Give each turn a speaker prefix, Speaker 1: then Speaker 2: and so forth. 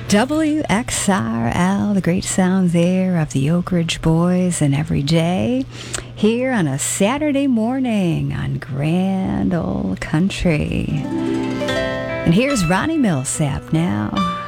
Speaker 1: WXRL, the great sound there of the Oak Ridge Boys and Every Day, here on a Saturday morning on Grand Ole Country. And here's Ronnie Milsap now.